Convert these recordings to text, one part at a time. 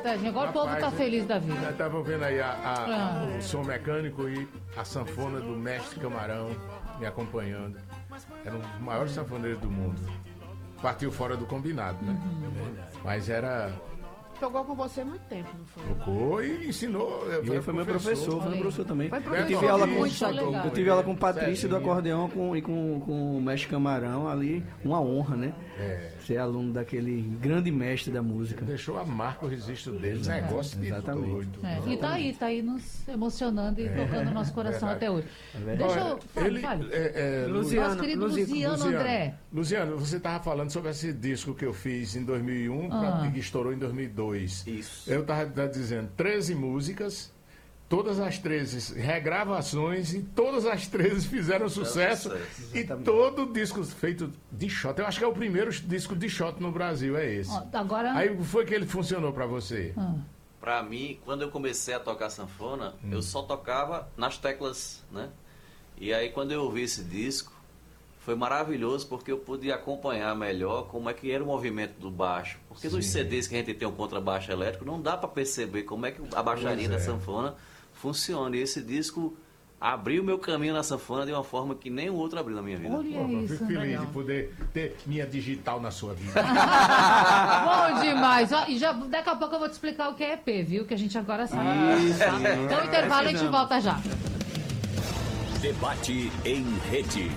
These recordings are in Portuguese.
tadinho. Agora o povo tá feliz da vida. Eu tava vendo aí o som mecânico e a sanfona do Mestre Camarão me acompanhando. Era um dos maiores sanfoneiros do mundo. Partiu fora do combinado, né? Mas era... Jogou com você há muito tempo, não foi? Tocou e ensinou. Ele foi meu professor, foi meu professor também. Foi Eu professor. tive aula Legal. eu tive aula com o Patrício do acordeão e com o mestre Camarão ali, uma honra, né? Ser aluno daquele grande mestre da música. Deixou a marca, o registro dele. Negócio de Exatamente. doido. E tá aí nos emocionando e tocando no nosso coração até hoje. Deixa eu... Fale. Luciano, Nosso querido Luciano André. Luciano, você estava falando sobre esse disco que eu fiz em 2001, que estourou em 2002. Isso. Eu estava dizendo 13 músicas, todas as 13 regravações e todas as 13 fizeram sucesso. E todo disco feito de shot. Eu acho que é o primeiro disco de shot no Brasil, é esse. Agora... Aí foi que ele funcionou para você? Pra mim, quando eu comecei a tocar sanfona, eu só tocava nas teclas, né? E aí quando eu ouvi esse disco, foi maravilhoso porque eu pude acompanhar melhor como é que era o movimento do baixo. Porque nos CDs que a gente tem um contrabaixo elétrico, não dá para perceber como é que a baixaria da sanfona funciona. E esse disco abriu meu caminho na sanfona de uma forma que nem o outro abriu na minha vida. Olha Eu isso. fico feliz de poder ter minha digital na sua vida. Bom demais. Ó, e já, daqui a pouco eu vou te explicar o que é EP, viu? Que a gente agora sabe. Então, intervalo, a gente volta já. Debate em rede.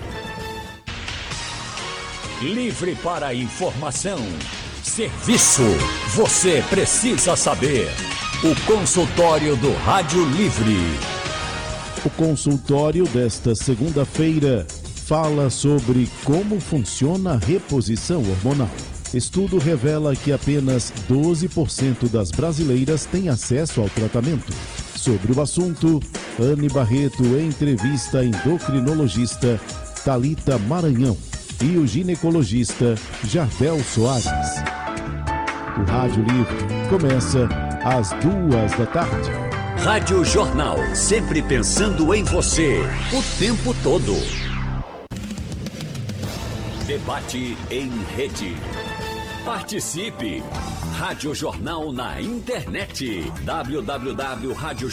Livre para informação. Serviço. Você precisa saber. O consultório do Rádio Livre. O consultório desta segunda-feira fala sobre como funciona a reposição hormonal. Estudo revela que apenas 12% das brasileiras têm acesso ao tratamento. Sobre o assunto, Anne Barreto entrevista a endocrinologista Thalita Maranhão e o ginecologista Jardel Soares. O Rádio Livre começa às 14h. Rádio Jornal, sempre pensando em você, o tempo todo. Debate em rede. Participe! Rádio Jornal na internet. www.radio